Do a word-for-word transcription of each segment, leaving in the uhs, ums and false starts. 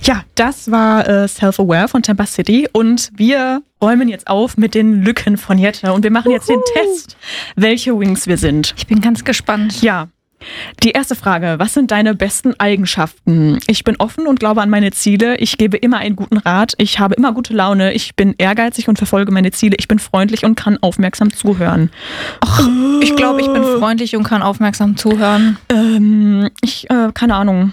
Ja, das war äh, Self-Aware von Tampa City und wir räumen jetzt auf mit den Lücken von Jette und wir machen jetzt Uhu. den Test, welche Wings wir sind. Ich bin ganz gespannt. Ja, die erste Frage, was sind deine besten Eigenschaften? Ich bin offen und glaube an meine Ziele, ich gebe immer einen guten Rat, ich habe immer gute Laune, ich bin ehrgeizig und verfolge meine Ziele, ich bin freundlich und kann aufmerksam zuhören. Ach, ich glaube, ich bin freundlich und kann aufmerksam zuhören. Ähm, ich, äh, keine Ahnung.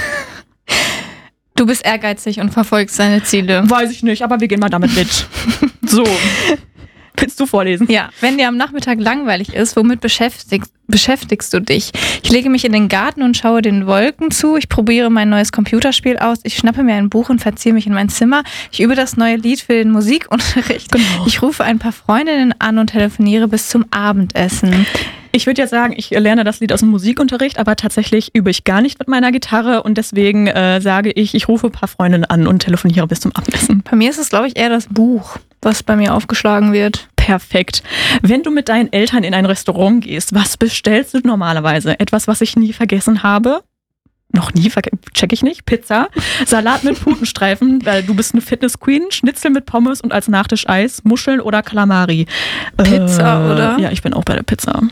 Du bist ehrgeizig und verfolgst deine Ziele. Weiß ich nicht, aber wir gehen mal damit mit. So, willst du vorlesen? Ja, wenn dir am Nachmittag langweilig ist, womit beschäftigst, beschäftigst du dich? Ich lege mich in den Garten und schaue den Wolken zu. Ich probiere mein neues Computerspiel aus. Ich schnappe mir ein Buch und verziehe mich in mein Zimmer. Ich übe das neue Lied für den Musikunterricht. Genau. Ich rufe ein paar Freundinnen an und telefoniere bis zum Abendessen. Ich würde jetzt sagen, ich lerne das Lied aus dem Musikunterricht, aber tatsächlich übe ich gar nicht mit meiner Gitarre und deswegen äh, sage ich, ich rufe ein paar Freundinnen an und telefoniere bis zum Abendessen. Bei mir ist es, glaube ich, eher das Buch, was bei mir aufgeschlagen wird. Perfekt. Wenn du mit deinen Eltern in ein Restaurant gehst, was bestellst du normalerweise? Etwas, was ich nie vergessen habe? Noch nie, verge- check ich nicht. Pizza, Salat mit Putenstreifen, weil du bist eine Fitness-Queen, Schnitzel mit Pommes und als Nachtisch Eis, Muscheln oder Kalamari. Pizza, äh, oder? Ja, ich bin auch bei der Pizza.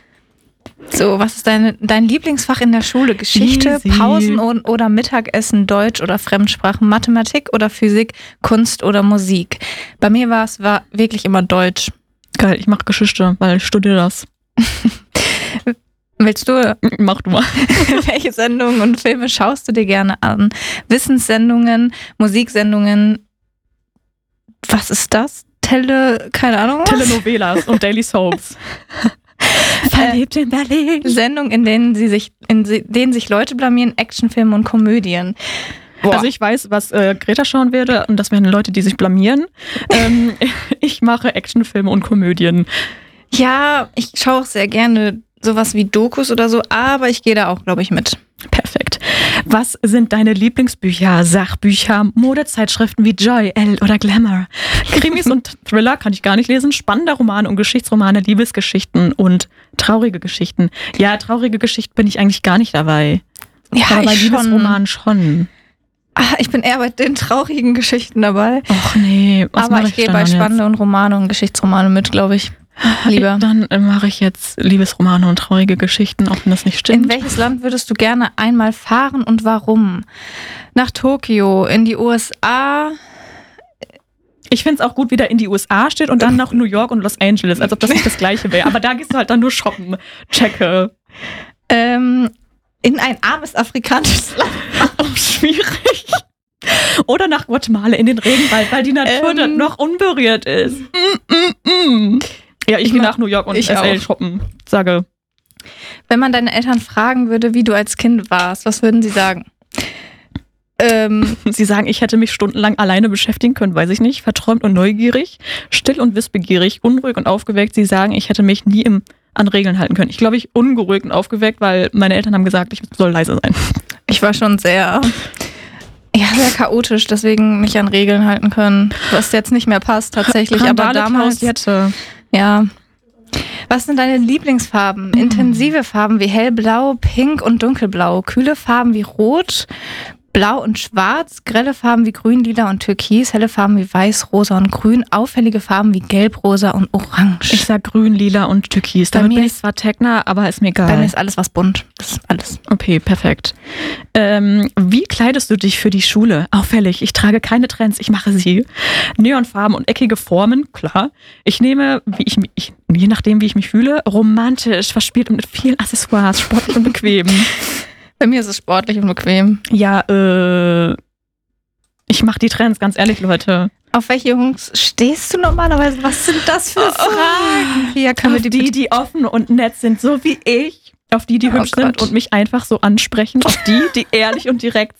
So, was ist deine, dein Lieblingsfach in der Schule? Geschichte, Easy. Pausen und, oder Mittagessen, Deutsch oder Fremdsprachen, Mathematik oder Physik, Kunst oder Musik? Bei mir war es war wirklich immer Deutsch. Geil, ich mache Geschichte, weil ich studiere das. Willst du, Mach du mal. welche Sendungen und Filme schaust du dir gerne an? Wissenssendungen, Musiksendungen, was ist das? Tele, keine Ahnung. Telenovelas und Daily Soaps. Verliebt in Berlin. Sendungen, in denen sie sich, in sie- denen sich Leute blamieren, Actionfilme und Komödien. Boah. Also ich weiß, was äh, Greta schauen werde und das wären Leute, die sich blamieren. ähm, ich mache Actionfilme und Komödien. Ja, ich schaue auch sehr gerne sowas wie Dokus oder so, aber ich gehe da auch, glaube ich, mit. Perfekt. Was sind deine Lieblingsbücher, Sachbücher, Modezeitschriften wie Joy, Elle oder Glamour? Krimis und Thriller kann ich gar nicht lesen. Spannende Romane und Geschichtsromane, Liebesgeschichten und traurige Geschichten. Ja, traurige Geschichten bin ich eigentlich gar nicht dabei. Ja, aber bei ich schon. Liebesromanen schon. Ah, ich bin eher bei den traurigen Geschichten dabei. Och nee, was aber mache ich gehe dann bei jetzt? spannende und Romane und Geschichtsromane mit, glaube ich. Lieber. Dann äh, mache ich jetzt Liebesromane und traurige Geschichten, auch wenn das nicht stimmt. In welches Land würdest du gerne einmal fahren und warum? Nach Tokio, in die U S A. Ich finde es auch gut, wie da in die U S A steht und dann nach New York und Los Angeles, als ob das nicht das Gleiche wäre. Aber da gehst du halt dann nur shoppen. Checke. Ähm, in ein armes afrikanisches Land. Oh, schwierig. Oder nach Guatemala in den Regenwald, weil die Natur Ähm. dort noch unberührt ist. Mm, mm, mm. Ja, ich, Ich gehe mach- nach New York und ich S L auch. shoppen. Sage. Wenn man deine Eltern fragen würde, wie du als Kind warst, was würden sie sagen? Ähm, Sie sagen, ich hätte mich stundenlang alleine beschäftigen können, weiß ich nicht. Verträumt und neugierig, still und wissbegierig, unruhig und aufgeweckt. Sie sagen, ich hätte mich nie im, an Regeln halten können. Ich glaube, ich ungeruhig und aufgeweckt, weil meine Eltern haben gesagt, ich soll leise sein. ich war schon sehr, ja, sehr chaotisch, deswegen mich an Regeln halten können. Was jetzt nicht mehr passt tatsächlich, aber Randale damals, Klaus Jette. ja. Was sind deine Lieblingsfarben? Intensive Farben wie hellblau, pink und dunkelblau. Kühle Farben wie rot, blau und schwarz. Grelle Farben wie grün, lila und türkis. Helle Farben wie weiß, rosa und grün. Auffällige Farben wie gelb, rosa und orange. Ich sag grün, lila und türkis. Bei Damit mir bin ich ist- zwar Techner, aber ist mir egal. Bei mir ist alles was bunt. Das ist alles. Okay, perfekt. Ähm, wie kleidest du dich für die Schule? Auffällig. Ich trage keine Trends, ich mache sie. Neonfarben und eckige Formen, klar. Ich nehme, wie ich, mi- ich je nachdem, wie ich mich fühle, romantisch, verspielt und mit vielen Accessoires, sportlich und bequem. Bei mir ist es sportlich und bequem. Ja, äh, ich mache die Trends, ganz ehrlich, Leute. Auf welche Jungs stehst du normalerweise? Was sind das für Fragen? Hier können Auf wir die, die offen und nett sind, so wie ich. Auf die, die Oh hübsch sind Gott. und mich einfach so ansprechen. Auf die, die ehrlich und direkt